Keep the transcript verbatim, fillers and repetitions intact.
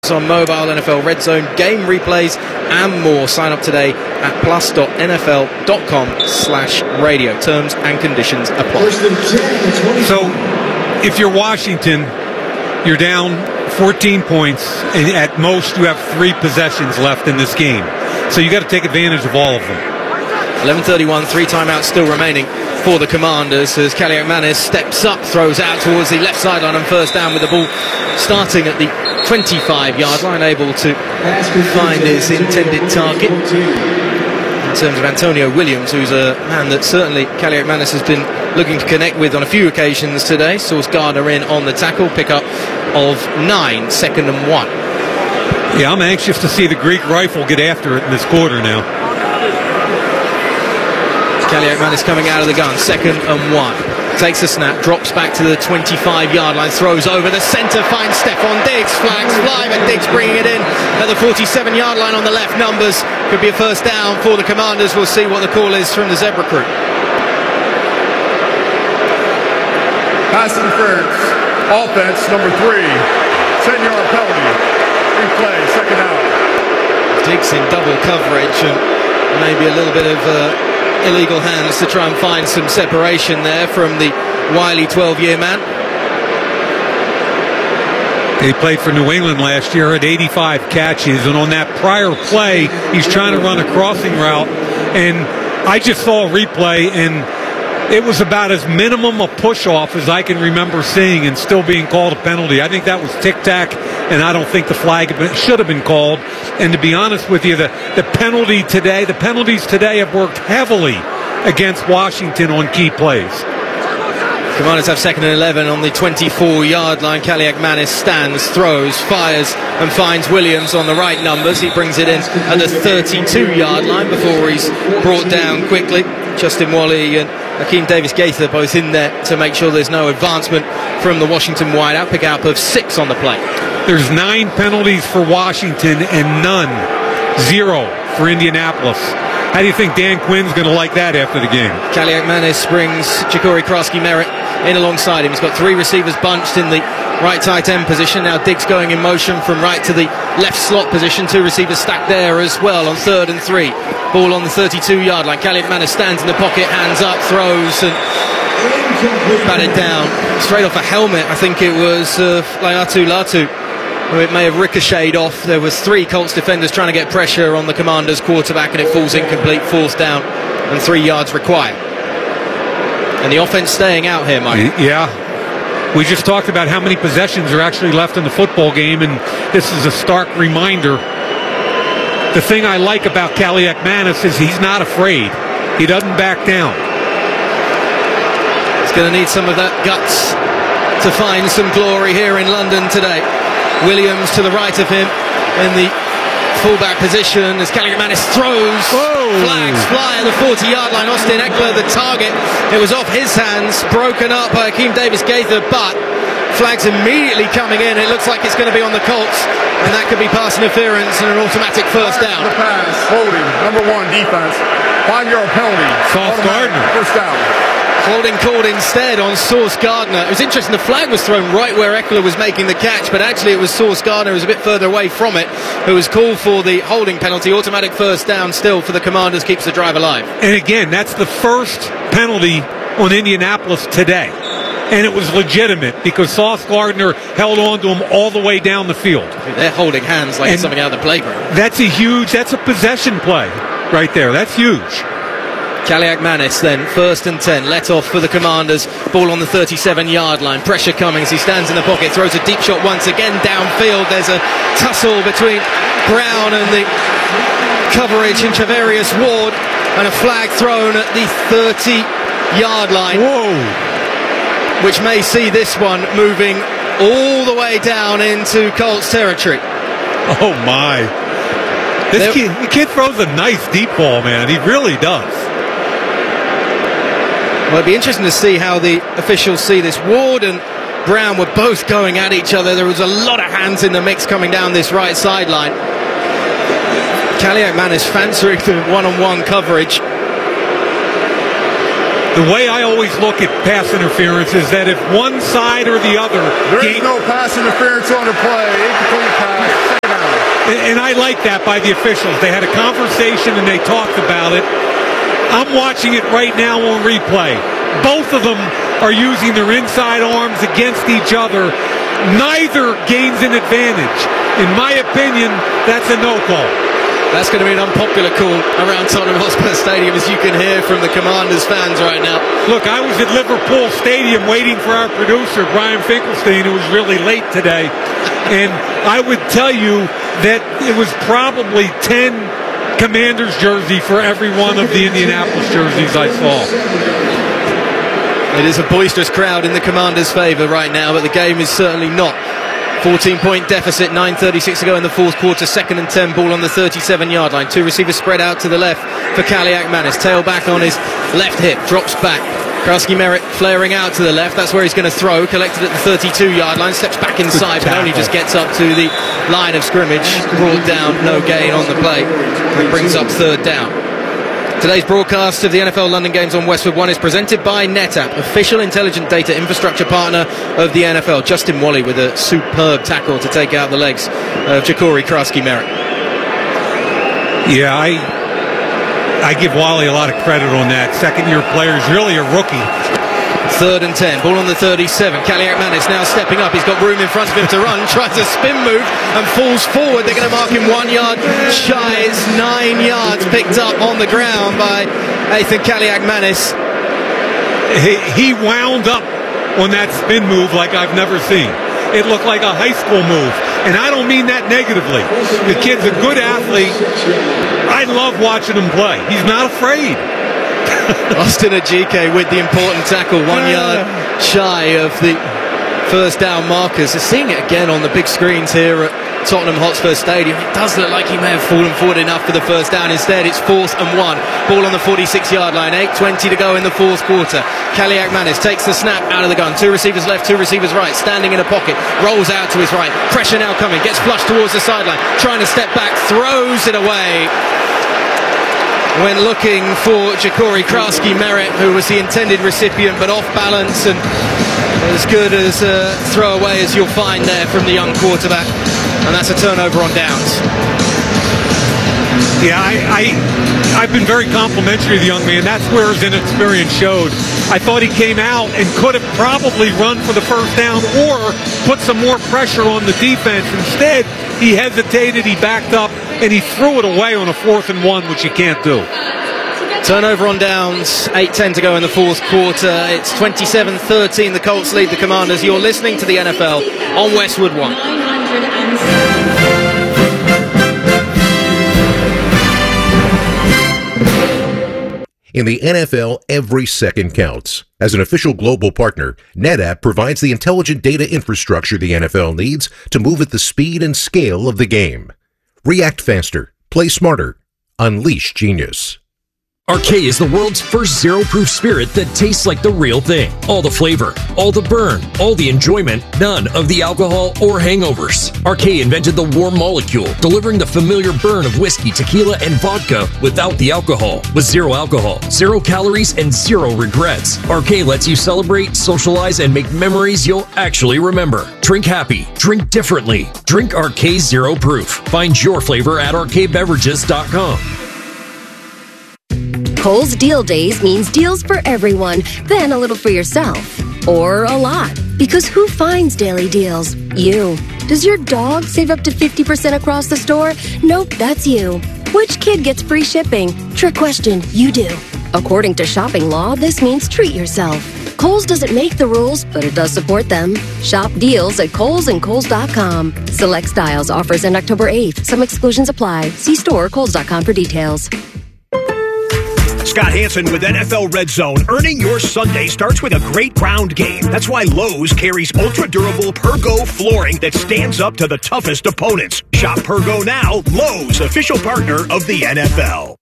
sports on mobile, N F L Red Zone, game replays, and more. Sign up today at plus.nfl.com slash radio. Terms and conditions apply. So, if you're Washington, you're down fourteen points, and at most you have three possessions left in this game. So you got to take advantage of all of them. eleven thirty-one, three timeouts still remaining for the Commanders as Kaliakmanis steps up, throws out towards the left sideline on first down with the ball starting at the twenty-five yard line, able to find his intended target in terms of Antonio Williams, who's a man that certainly Kaliakmanis has been looking to connect with on a few occasions today. Sauce Gardner in on the tackle, pickup of nine, second and one. Yeah, I'm anxious to see the Greek rifle get after it in this quarter now. Kaliakmanis coming out of the gun, second and one. Takes a snap, drops back to the twenty-five yard line, throws over the centre, finds Stephon Diggs, flags fly, but Diggs bringing it in at the forty-seven yard line on the left. Numbers, could be a first down for the Commanders. We'll see what the call is from the Zebra crew. Pass interference, offense number three, ten yard penalty, replay, second down. Diggs in double coverage and maybe a little bit of uh, illegal hands to try and find some separation there from the wily twelve year man. He played for New England last year at eighty-five catches, and on that prior play, he's trying to run a crossing route, and I just saw a replay, and it was about as minimum a push-off as I can remember seeing and still being called a penalty. I think that was tic-tac, and I don't think the flag should have been called. And to be honest with you, the, the penalty today, the penalties today have worked heavily against Washington on key plays. Commanders have second and eleven on the twenty-four yard line. Kaliakmanis stands, throws, fires, and finds Williams on the right numbers. He brings it in at the thirty-two yard line before he's brought down quickly. Justin Wally and Akeem Davis-Gaither both in there to make sure there's no advancement from the Washington wideout. Pick up of six on the play. There's nine penalties for Washington and none, zero for Indianapolis. How do you think Dan Quinn's going to like that after the game? Kaliakmanis brings Ja'Cory Krosky-Merritt in alongside him. He's got three receivers bunched in the right tight end position. Now Diggs going in motion from right to the left slot position. Two receivers stacked there as well on third and three. Ball on the thirty-two yard line. Kaliakmanis stands in the pocket, hands up, throws, and batted down straight off a helmet. I think it was uh, Laiatu Latu. It may have ricocheted off. There was three Colts defenders trying to get pressure on the Commanders quarterback, and it falls incomplete, fourth down, and three yards required. And the offense staying out here, Mike. Yeah. We just talked about how many possessions are actually left in the football game, and this is a stark reminder. The thing I like about Kaliakmanis is he's not afraid. He doesn't back down. He's going to need some of that guts to find some glory here in London today. Williams to the right of him in the fullback position as Kaliakmanis throws. Whoa. Flags fly at the forty yard line. Austin Eckler, the target. It was off his hands, broken up by Akeem Davis-Gaither, but flags immediately coming in. It looks like it's going to be on the Colts, and that could be pass interference and an automatic first down. The pass, holding, number one, defense, five yard penalty. Sauce Gardner. First down. Holding called instead on Sauce Gardner. It was interesting, the flag was thrown right where Eckler was making the catch, but actually it was Sauce Gardner who was a bit further away from it, who was called for the holding penalty. Automatic first down still for the Commanders, keeps the drive alive. And again, that's the first penalty on Indianapolis today. And it was legitimate because Sauce Gardner held on to him all the way down the field. They're holding hands like and it's something out of the playground. That's a huge, that's a possession play right there. That's huge. Kaliakmanis then, first and ten, let off for the Commanders. Ball on the thirty-seven yard line. Pressure coming as he stands in the pocket, throws a deep shot once again downfield. There's a tussle between Brown and the coverage in Charvarius Ward, and a flag thrown at the thirty yard line. Whoa! Which may see this one moving all the way down into Colts territory. Oh my. This kid, the kid throws a nice deep ball, man. He really does. Well, it'd be interesting to see how the officials see this. Ward and Brown were both going at each other. There was a lot of hands in the mix coming down this right sideline. Kaliakmanis fancying the one-on-one coverage. The way I always look at pass interference is that if one side or the other... There is no pass interference on the play. Incomplete pass. And, and I like that by the officials. They had a conversation and they talked about it. I'm watching it right now on replay. Both of them are using their inside arms against each other. Neither gains an advantage. In my opinion, that's a no call. That's going to be an unpopular call around Tottenham Hotspur Stadium, as you can hear from the Commanders fans right now. Look, I was at Liverpool Stadium waiting for our producer, Brian Finkelstein, who was really late today. And I would tell you that it was probably ten Commanders jersey for every one of the Indianapolis jerseys I saw. It is a boisterous crowd in the Commanders' favour right now, but the game is certainly not. fourteen-point deficit, nine thirty-six to go in the fourth quarter, second and ten, ball on the thirty-seven-yard line. Two receivers spread out to the left for Kaliak-Manis. Tail back on his left hip, drops back. Krasky-Merritt flaring out to the left. That's where he's going to throw. Collected at the thirty-two-yard line, steps back inside, but only just gets up to the line of scrimmage. Brought down, no gain on the play. It brings up third down. Today's broadcast of the N F L London Games on Westwood One is presented by NetApp, official intelligent data infrastructure partner of the N F L. Justin Wally with a superb tackle to take out the legs of Jacory Krasky-Merritt. Yeah, I I give Wally a lot of credit on that. Second-year player is really a rookie. Third and ten, ball on the thirty-seven. Kaliak-Manis now stepping up. He's got room in front of him to run. Tries a spin move and falls forward. They're going to mark him one yard shy. It's nine yards picked up on the ground by Ethan Kaliak-Manis. He, he wound up on that spin move like I've never seen. It looked like a high school move. And I don't mean that negatively. The kid's a good athlete. I love watching him play. He's not afraid. Austin Ajike with the important tackle, one yard shy of the first down markers. They're seeing it again on the big screens here at Tottenham Hotspur Stadium. It does look like he may have fallen forward enough for the first down. Instead, it's fourth and one. Ball on the forty-six-yard line. eight twenty to go in the fourth quarter. Kaliak-Manis takes the snap out of the gun. Two receivers left, two receivers right. Standing in a pocket. Rolls out to his right. Pressure now coming. Gets flushed towards the sideline. Trying to step back. Throws it away when looking for Jacory Krasky-Merritt, who was the intended recipient, but off balance and as good as a throwaway as you'll find there from the young quarterback. And that's a turnover on downs. Yeah, I, I, I've been very complimentary of the young man. That's where his inexperience showed. I thought he came out and could have probably run for the first down or put some more pressure on the defense. Instead, he hesitated, he backed up, and he threw it away on a fourth and one, which you can't do. Turnover on downs, eight ten to go in the fourth quarter. It's twenty-seven thirteen, the Colts lead the Commanders. You're listening to the N F L on Westwood One. In the N F L, every second counts. As an official global partner, NetApp provides the intelligent data infrastructure the N F L needs to move at the speed and scale of the game. React faster, play smarter, unleash genius. Arcade is the world's first zero-proof spirit that tastes like the real thing. All the flavor, all the burn, all the enjoyment, none of the alcohol or hangovers. Arcade invented the warm molecule, delivering the familiar burn of whiskey, tequila, and vodka without the alcohol. With zero alcohol, zero calories, and zero regrets. Arcade lets you celebrate, socialize, and make memories you'll actually remember. Drink happy. Drink differently. Drink Arcade Zero Proof. Find your flavor at arcade beverages dot com. Kohl's Deal Days means deals for everyone, then a little for yourself. Or a lot. Because who finds daily deals? You. Does your dog save up to fifty percent across the store? Nope, that's you. Which kid gets free shipping? Trick question, you do. According to shopping law, this means treat yourself. Kohl's doesn't make the rules, but it does support them. Shop deals at Kohl's and Kohl's dot com. Select styles offers end October eighth. Some exclusions apply. See store or Kohl's dot com for details. Scott Hansen with N F L Red Zone. Earning your Sunday starts with a great ground game. That's why Lowe's carries ultra-durable Pergo flooring that stands up to the toughest opponents. Shop Pergo now, Lowe's, official partner of the N F L.